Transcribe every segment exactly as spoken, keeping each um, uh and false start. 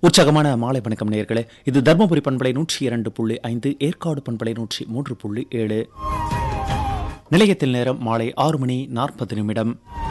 உற்சாகமான மாலை வணக்கம் நேயர்களே. இது தர்மபுரி பண்பலை நூற்றி இரண்டு புள்ளி ஐந்து, ஏற்காடு பண்பலை நூற்றி மூன்று புள்ளி ஏழு. நிலையத்தில் நேரம் மாலை ஆறு மணி நாற்பது நிமிடம்.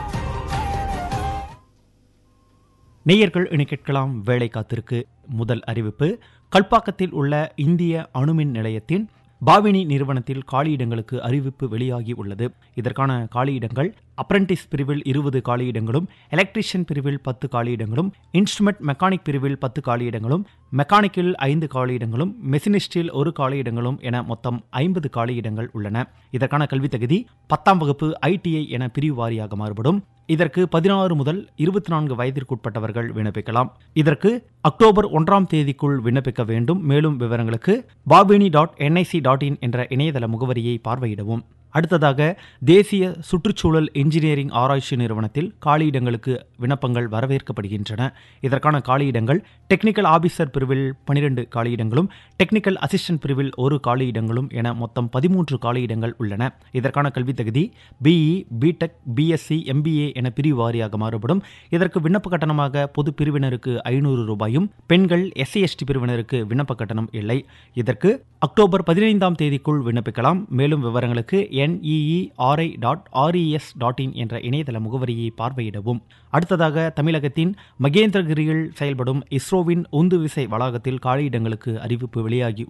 நேயர்கள் இனி கேட்கலாம் வேலை காத்திருக்கு. முதல் அறிவிப்பு, கல்பாக்கத்தில் உள்ள இந்திய அணுமின் நிலையத்தின் பாவினி நிறுவனத்தில் காலியிடங்களுக்கு அறிவிப்பு வெளியாகி உள்ளது. இதற்கான காலியிடங்கள் அப்ரண்டிஸ் பிரிவில் இருபது காலியிடங்களும், எலக்ட்ரீஷியன் பிரிவில் பத்து காலியிடங்களும், இன்ஸ்ட்ருமெண்ட் மெக்கானிக் பிரிவில் பத்து காலியிடங்களும், மெக்கானிக்கில் ஐந்து காலியிடங்களும், மெஷினிஸ்டில் ஒரு காலியிடங்களும் என மொத்தம் ஐம்பது காலியிடங்கள் உள்ளன. இதற்கான கல்வி தகுதி பத்தாம் வகுப்பு ஐடிஐ என பிரிவு வாரியாக மாறுபடும். இதற்கு பதினாறு முதல் இருபத்தி நான்கு வயதிற்குட்பட்டவர்கள் விண்ணப்பிக்கலாம். இதற்கு அக்டோபர் ஒன்றாம் தேதிக்குள் விண்ணப்பிக்க வேண்டும். மேலும் விவரங்களுக்கு பாபினி டாட் என்ஐசி டாட் இன் என்ற இணையதள முகவரியை பார்வையிடவும். அடுத்ததாக, தேசிய சுற்றுச்சூழல் இன்ஜினியரிங் ஆராய்ச்சி நிறுவனத்தில் காலியிடங்களுக்கு விண்ணப்பங்கள் வரவேற்கப்படுகின்றன. இதற்கான காலியிடங்கள் டெக்னிக்கல் ஆபீசர் பிரிவில் பனிரெண்டு காலியிடங்களும், டெக்னிக்கல் அசிஸ்டன்ட் பிரிவில் ஒரு காலியிடங்களும் என மொத்தம் பதிமூன்று காலியிடங்கள் உள்ளன. இதற்கான கல்வி தகுதி பிஇ, பிடெக், பிஎஸ்சி, எம்பிஏ என பிரிவு வாரியாக மாறுபடும். இதற்கு விண்ணப்ப கட்டணமாக பொது பிரிவினருக்கு ஐநூறு ரூபாயும், பெண்கள் எஸ்சி எஸ்டி பிரிவினருக்கு விண்ணப்ப கட்டணம் இல்லை. இதற்கு அக்டோபர் பதினைந்தாம் தேதிக்குள் விண்ணப்பிக்கலாம். மேலும் விவரங்களுக்கு NEERI dot RES dot in என்ற இணையதள முகவரியை பார்வையிடவும். அடுத்ததாக, தமிழகத்தின் மகேந்திரகிரியில் செயல்படும் இஸ்ரோவின் உந்துவிசை வளாகத்தில் காலியிடங்களுக்கு அறிவிப்பு வெளியாகி